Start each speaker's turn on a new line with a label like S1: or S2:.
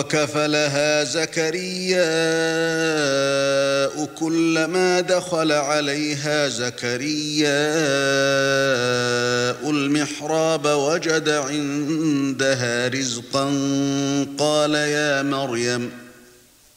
S1: وكفلها زكرياء كلما دخل عليها زكرياء المحراب وجد عندها رزقا قال يا مريم